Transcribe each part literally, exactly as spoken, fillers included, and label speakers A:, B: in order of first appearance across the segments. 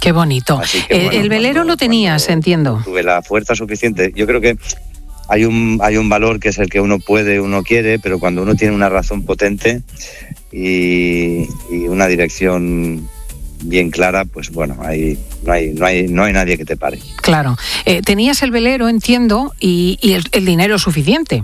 A: Qué bonito.
B: Que,
A: el,
B: bueno,
A: el velero
B: cuando,
A: lo tenías, entiendo.
B: Tuve la fuerza suficiente. Yo creo que hay un, hay un valor que es el que uno puede, uno quiere, pero cuando uno tiene una razón potente y, y una dirección bien clara, pues bueno, hay, no, hay, no, hay, no hay nadie que te pare.
A: Claro. Eh, tenías el velero, entiendo, y, y el, el dinero suficiente.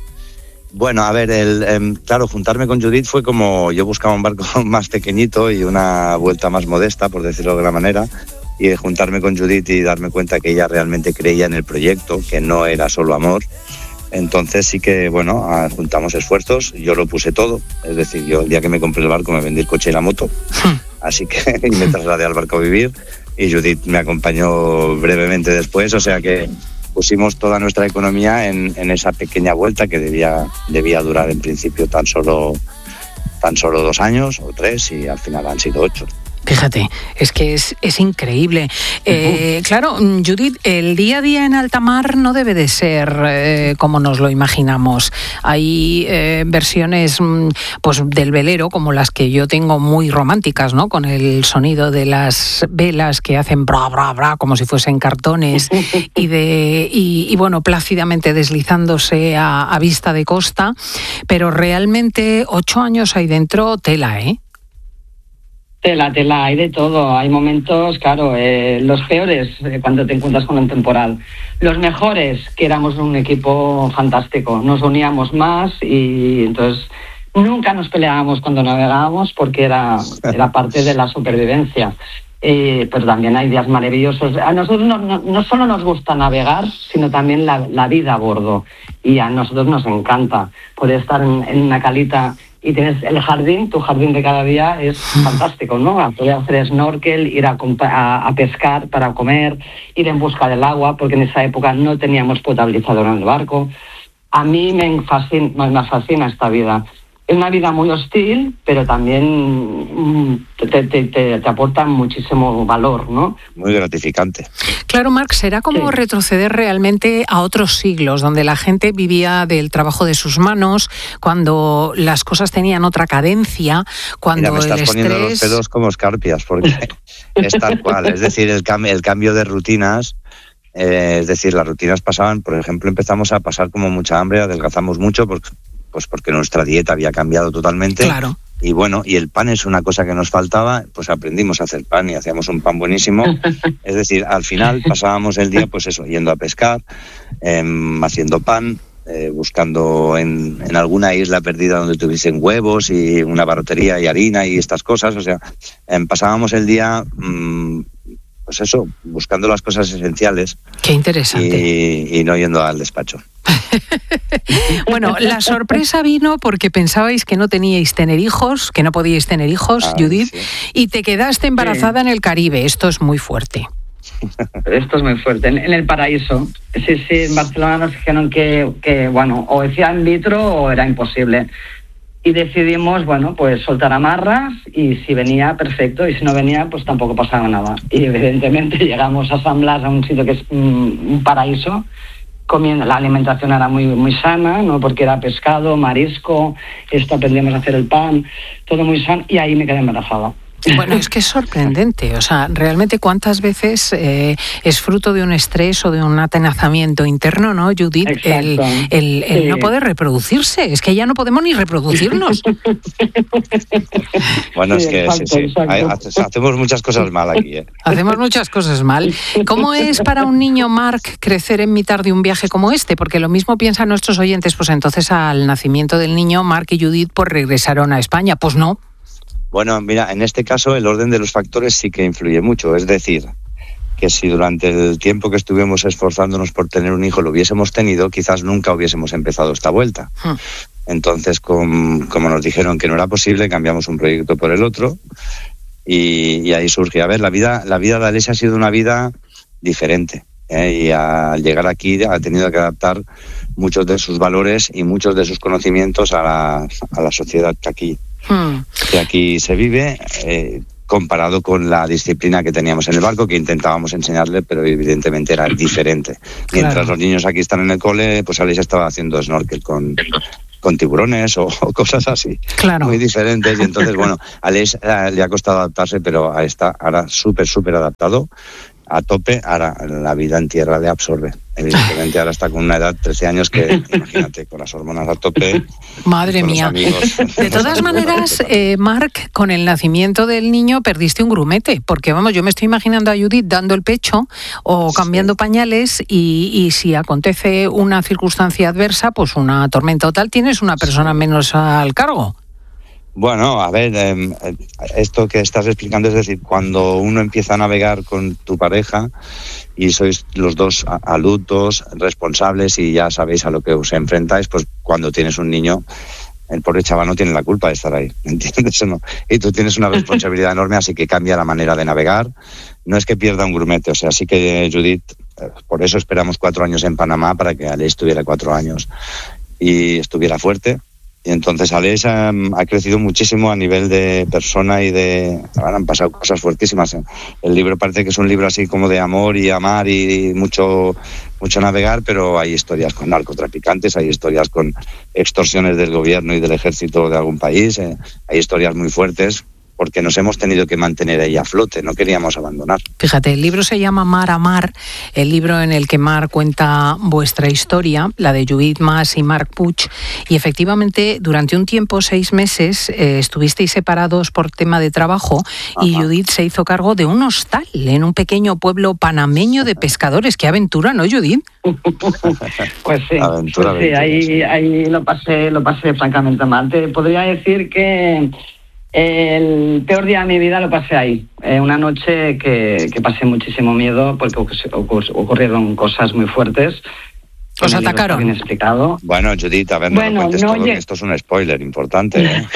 B: Bueno, a ver, el, eh, claro, juntarme con Judith fue como yo buscaba un barco más pequeñito y una vuelta más modesta, por decirlo de alguna manera, y de juntarme con Judith y darme cuenta que ella realmente creía en el proyecto, que no era solo amor. Entonces sí que, bueno, juntamos esfuerzos, yo lo puse todo, es decir, yo el día que me compré el barco me vendí el coche y la moto, así que y me trasladé al barco a vivir y Judith me acompañó brevemente después, o sea que pusimos toda nuestra economía en, en esa pequeña vuelta que debía, debía durar en principio tan solo, tan solo dos años o tres y al final han sido ocho.
A: Fíjate, es que es, es increíble. Eh, claro, Judith, el día a día en alta mar no debe de ser eh, como nos lo imaginamos. Hay eh, versiones pues del velero, como las que yo tengo, muy románticas, ¿no? Con el sonido de las velas que hacen bra, bra, bra, como si fuesen cartones, y, de, y, y bueno, plácidamente deslizándose a, a vista de costa. Pero realmente ocho años ahí dentro, tela, ¿eh?
C: Tela, tela, hay de todo. Hay momentos, claro, eh, los peores eh, cuando te encuentras con un temporal. Los mejores, que éramos un equipo fantástico. Nos uníamos más y entonces nunca nos peleábamos cuando navegábamos porque era, era parte de la supervivencia. Eh, pero también hay días maravillosos. A nosotros no, no, no solo nos gusta navegar, sino también la, la vida a bordo. Y a nosotros nos encanta poder estar en, en una calita y tienes el jardín, tu jardín de cada día es fantástico, ¿no? Poder hacer snorkel, ir a, a, a pescar para comer, ir en busca del agua, porque en esa época no teníamos potabilizador en el barco. A mí me fascina, me fascina esta vida. Es una vida muy hostil, pero también te, te, te, te aporta muchísimo valor, ¿no?
B: Muy gratificante.
A: Claro, Marc, será como sí. retroceder realmente a otros siglos, donde la gente vivía del trabajo de sus manos, cuando las cosas tenían otra cadencia, cuando
B: Mira, me estás
A: el
B: poniendo
A: estrés...
B: los pelos como escarpias, porque es tal cual. Es decir, el, cam- el cambio de rutinas... Eh, es decir, las rutinas pasaban, por ejemplo, empezamos a pasar como mucha hambre, adelgazamos mucho, porque, pues porque nuestra dieta había cambiado totalmente.
A: Claro.
B: Y bueno, y el pan es una cosa que nos faltaba, pues aprendimos a hacer pan y hacíamos un pan buenísimo. Es decir, al final pasábamos el día, pues eso, yendo a pescar, eh, haciendo pan, eh, buscando en, en alguna isla perdida donde tuviesen huevos y una barrotería y harina y estas cosas. O sea, eh, pasábamos el día... Mmm, pues eso, buscando las cosas esenciales.
A: Qué interesante.
B: Y, y no yendo al despacho.
A: Bueno, la sorpresa vino porque pensabais que no teníais tener hijos, que no podíais tener hijos, ah, Judith, sí. Y te quedaste embarazada sí. en el Caribe. Esto es muy fuerte.
C: Esto es muy fuerte. En, en el paraíso. Sí, sí, en Barcelona nos dijeron que, que, bueno, o decía in vitro o era imposible. Y decidimos, bueno, pues soltar amarras y si venía, perfecto, y si no venía, pues tampoco pasaba nada. Y evidentemente llegamos a San Blas, a un sitio que es un, un paraíso, comiendo, la alimentación era muy muy sana, ¿no? Porque era pescado, marisco, esto aprendíamos a hacer el pan, todo muy sano, y ahí me quedé embarazada.
A: Bueno, es que es sorprendente, o sea, realmente cuántas veces eh, es fruto de un estrés o de un atenazamiento interno, ¿no, Judith? Exacto. El, el, el sí. no poder reproducirse, es que ya no podemos ni reproducirnos.
B: Bueno, es que exacto, sí, sí. Hay, hacemos muchas cosas mal aquí. ¿eh?
A: Hacemos muchas cosas mal. ¿Cómo es para un niño, Marc, crecer en mitad de un viaje como este? Porque lo mismo piensan nuestros oyentes, pues entonces al nacimiento del niño, Marc y Judith pues regresaron a España. Pues no.
B: Bueno, mira, en este caso el orden de los factores sí que influye mucho. Es decir, que si durante el tiempo que estuvimos esforzándonos por tener un hijo lo hubiésemos tenido, quizás nunca hubiésemos empezado esta vuelta. Hmm. Entonces, com, como nos dijeron que no era posible, cambiamos un proyecto por el otro y, y ahí surge. A ver, la vida, la vida de Alesia ha sido una vida diferente. ¿eh? Y al llegar aquí ha tenido que adaptar muchos de sus valores y muchos de sus conocimientos a la, a la sociedad que aquí Hmm. que aquí se vive, eh, comparado con la disciplina que teníamos en el barco, que intentábamos enseñarle, pero evidentemente era diferente. Mientras claro. los niños aquí están en el cole, pues Alicia estaba haciendo snorkel con, con tiburones o, o cosas así,
A: claro.
B: muy diferentes. Y entonces, bueno, a Aleix eh, le ha costado adaptarse, pero a esta ahora súper, súper adaptado, a tope. Ahora la vida en tierra le absorbe. Evidentemente ahora está con una edad de trece años que, imagínate, con las hormonas a tope.
A: Madre mía. Amigos, de todas maneras, eh, Marc, con el nacimiento del niño perdiste un grumete, porque vamos, yo me estoy imaginando a Judith dando el pecho o cambiando sí. pañales y, y si acontece una circunstancia adversa, pues una tormenta o tal, tienes una persona menos al cargo.
B: Bueno, a ver, eh, esto que estás explicando es decir, cuando uno empieza a navegar con tu pareja y sois los dos adultos, responsables y ya sabéis a lo que os enfrentáis, pues cuando tienes un niño, el pobre chaval no tiene la culpa de estar ahí, ¿entiendes o no? Y tú tienes una responsabilidad enorme, así que cambia la manera de navegar. No es que pierda un grumete, o sea, sí que Judith, por eso esperamos cuatro años en Panamá, para que Aleix tuviera cuatro años y estuviera fuerte. Y entonces Aleix ha, ha crecido muchísimo a nivel de persona y de... Ahora han pasado cosas fuertísimas. El libro parece que es un libro así como de amor y amar y mucho, mucho navegar, pero hay historias con narcotraficantes, hay historias con extorsiones del gobierno y del ejército de algún país, eh, hay historias muy fuertes, porque nos hemos tenido que mantener ahí a flote, no queríamos abandonar.
A: Fíjate, el libro se llama Mar a Mar, el libro en el que Marc cuenta vuestra historia, la de Judith Mas y Marc Puig, y efectivamente durante un tiempo, seis meses, eh, estuvisteis separados por tema de trabajo. Ajá. Y Judith se hizo cargo de un hostal en un pequeño pueblo panameño de pescadores. ¡Qué aventura!, ¿no, Judith?
C: Pues sí,
B: aventura,
C: pues sí, ahí, ahí lo pasé, lo pasé francamente mal. Te podría decir que el peor día de mi vida lo pasé ahí. Eh, una noche que, que pasé muchísimo miedo porque ocurrieron cosas muy fuertes.
A: ¿Os atacaron?
C: Bien explicado.
B: Bueno, Judith, a ver, no bueno, cuentes no, todo, que esto es un spoiler importante, ¿eh?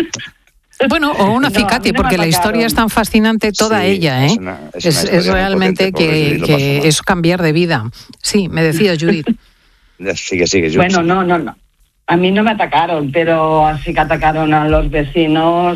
A: Bueno, o un acicate, no, porque la historia es tan fascinante toda sí, ella, ¿eh? Es, una, es, es, es realmente potente, que, que es cambiar de vida. Sí, me decía Judith.
B: Sigue, sigue, Judith.
C: Bueno, no, no, no. A mí no me atacaron, pero sí que atacaron a los vecinos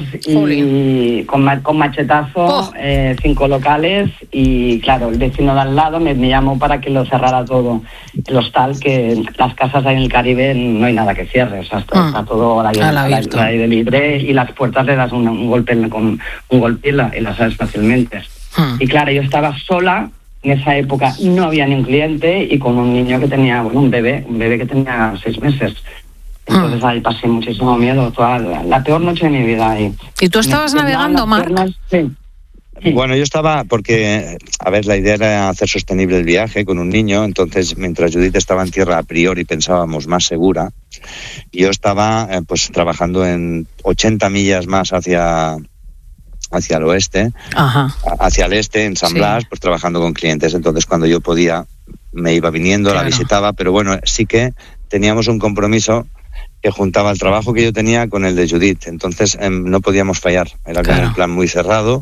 C: y con, con machetazo, oh. eh, cinco locales, y claro, el vecino de al lado me, me llamó para que lo cerrara todo. El hostal, que las casas ahí en el Caribe no hay nada que cierre, o sea, está, mm. está todo al aire libre y las puertas le das un, un golpe con un golpe y, la, y las abres fácilmente. Mm. Y claro, yo estaba sola. En esa época no había ni un cliente y con un niño que tenía, bueno, un bebé, un bebé que tenía seis meses. Entonces ahí pasé muchísimo miedo, toda la, la peor noche de mi vida ahí.
A: ¿Y tú estabas Me, navegando, Marc?
C: Sí. sí.
B: Bueno, yo estaba, porque, a ver, la idea era hacer sostenible el viaje con un niño, entonces mientras Judith estaba en tierra a priori pensábamos más segura, yo estaba eh, pues trabajando en ochenta millas más hacia... hacia el oeste, Ajá. hacia el este, en San sí. Blas, pues trabajando con clientes. Entonces cuando yo podía me iba viniendo, claro. la visitaba, pero bueno, sí que teníamos un compromiso que juntaba el trabajo que yo tenía con el de Judith, entonces eh, no podíamos fallar, era claro. como un plan muy cerrado,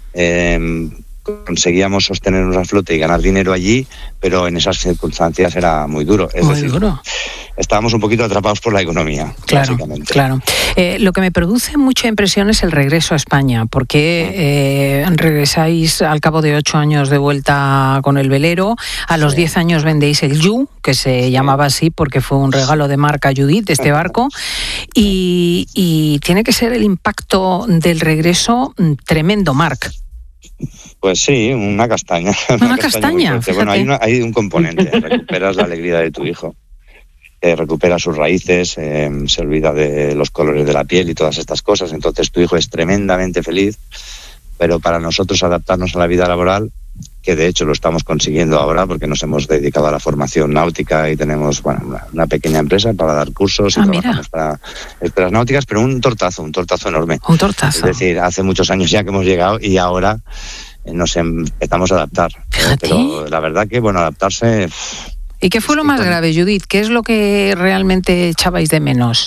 B: eh, conseguíamos sostenernos a flote y ganar dinero allí, pero en esas circunstancias era muy duro, es
A: muy
B: decir,
A: duro.
B: Estábamos un poquito atrapados por la economía,
A: claro,
B: básicamente.
A: Claro. Eh, lo que me produce mucha impresión es el regreso a España, porque eh, regresáis al cabo de ocho años de vuelta con el velero, a los sí. diez años vendéis el Yu, que se sí. llamaba así porque fue un regalo de Marc a Judith, este barco, y, y tiene que ser el impacto del regreso tremendo, Marc.
B: Pues sí, una castaña.
A: Una, una castaña,
B: castaña bueno, hay, una, hay un componente, recuperas la alegría de tu hijo. Eh, recupera sus raíces, eh, se olvida de los colores de la piel y todas estas cosas, entonces tu hijo es tremendamente feliz, pero para nosotros adaptarnos a la vida laboral, que de hecho lo estamos consiguiendo ahora porque nos hemos dedicado a la formación náutica y tenemos bueno, una, una pequeña empresa para dar cursos y ah, trabajamos para escuelas náuticas, pero un tortazo, un tortazo enorme.
A: Un tortazo.
B: Es decir, hace muchos años ya que hemos llegado y ahora nos empezamos a adaptar. ¿eh? Pero la verdad que, bueno, adaptarse...
A: ¿Y qué fue lo más grave, Judith? ¿Qué es lo que realmente echabais de menos?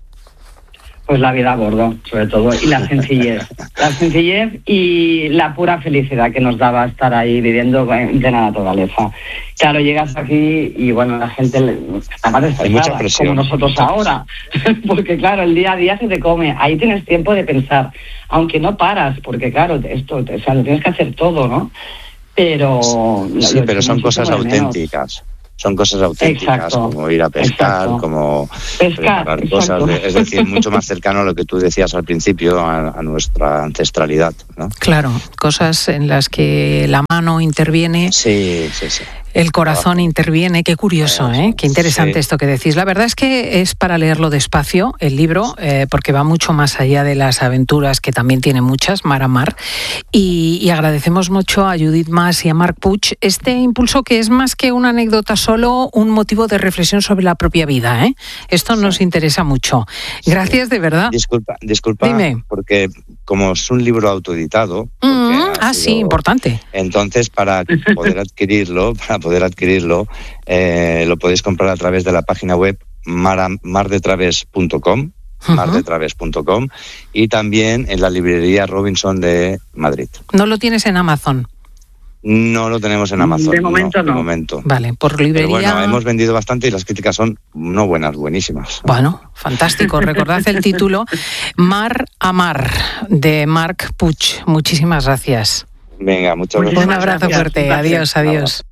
C: Pues la vida a bordo, sobre todo, y la sencillez. La sencillez y la pura felicidad que nos daba estar ahí viviendo en plena naturaleza. Claro, llegas aquí y, bueno, la gente está más estresada, como nosotros ahora. Porque, claro, el día a día se te come. Ahí tienes tiempo de pensar, aunque no paras, porque, claro, esto, o sea, lo tienes que hacer todo, ¿no? Pero...
B: Sí, pero son cosas auténticas. son cosas auténticas, exacto, como ir a pescar, exacto, como pescar, preparar cosas, de, es decir, mucho más cercano a lo que tú decías al principio, a, a nuestra ancestralidad, ¿no?
A: Claro, cosas en las que la mano interviene.
B: Sí, sí, sí.
A: El corazón interviene, qué curioso, ¿eh? Qué interesante sí. esto que decís. La verdad es que es para leerlo despacio, el libro, eh, porque va mucho más allá de las aventuras, que también tiene muchas, mar a mar. Y, y agradecemos mucho a Judith Mas y a Marc Puig este impulso que es más que una anécdota, solo un motivo de reflexión sobre la propia vida, ¿eh? Esto sí. nos interesa mucho. Gracias, sí. de verdad.
B: Disculpa, disculpa,
A: Dime.
B: Porque como es un libro autoeditado...
A: Mm, ah, sido, sí, importante.
B: Entonces, para poder adquirirlo, para poder adquirirlo, eh, lo podéis comprar a través de la página web mar de traves punto com, uh-huh. mar de traves punto com, y también en la librería Robinson de Madrid.
A: ¿No lo tienes en Amazon?
B: No lo tenemos en Amazon.
C: De momento no.
B: no. De momento.
A: Vale, por librería...
B: Pero bueno, hemos vendido bastante y las críticas son no buenas, buenísimas.
A: Bueno, fantástico. Recordad el título, Mar a Mar, de Marc Puig. Muchísimas gracias.
B: Venga, muchas gracias.
A: Un abrazo fuerte. Adiós, adiós.